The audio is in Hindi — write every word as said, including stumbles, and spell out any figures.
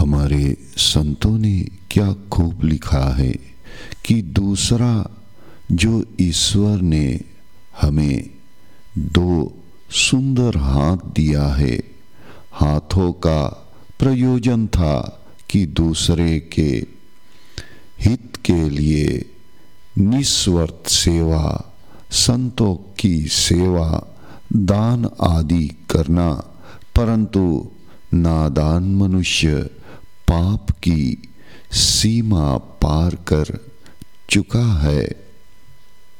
हमारे संतों ने क्या खूब लिखा है कि दूसरा जो ईश्वर ने हमें दो सुंदर हाथ दिया है, हाथों का प्रयोजन था कि दूसरे के हित के लिए निस्वार्थ सेवा, संतों की सेवा, दान आदि करना, परंतु नादान मनुष्य पाप की सीमा पार कर चुका है।